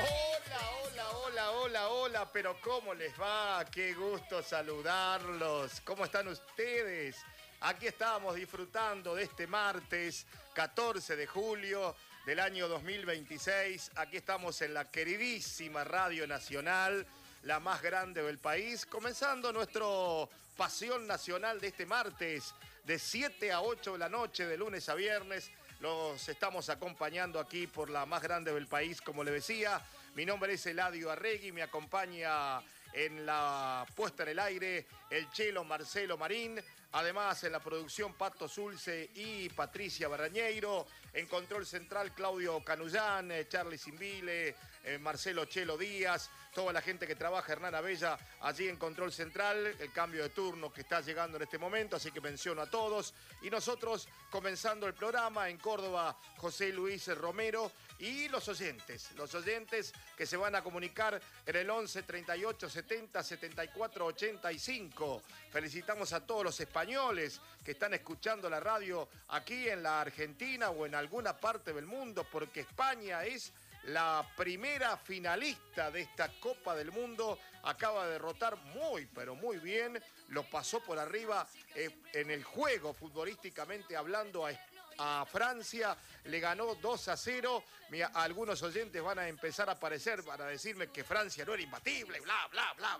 Hola, pero ¿cómo les va? Qué gusto saludarlos. ¿Cómo están ustedes? Aquí estamos disfrutando de este martes 14 de julio del año 2026. Aquí estamos en la queridísima Radio Nacional, la más grande del país, comenzando nuestro Pasión Nacional de este martes de 7 a 8 de la noche, de lunes a viernes. Los estamos acompañando aquí por la más grande del país, como le decía. Mi nombre es Eladio Arregui, me acompaña en la puesta en el aire el chelo Marcelo Marín, además en la producción Pato Zulce y Patricia Barañeiro, en control central Claudio Canullán, Charlie Simbile, Marcelo Chelo Díaz, toda la gente que trabaja, Hernán Abella, allí en control central, el cambio de turno que está llegando en este momento, así que menciono a todos. Y nosotros comenzando el programa en Córdoba, José Luis Romero, y los oyentes que se van a comunicar en el 11 38 70 74 85. Felicitamos a todos los españoles que están escuchando la radio aquí en la Argentina o en alguna parte del mundo, porque España es la primera finalista de esta Copa del Mundo. Acaba de derrotar pero muy bien, lo pasó por arriba en el juego, futbolísticamente hablando, a Francia, le ganó 2-0. Mira, algunos oyentes van a empezar a aparecer para decirme que Francia no era imbatible, bla, bla, bla.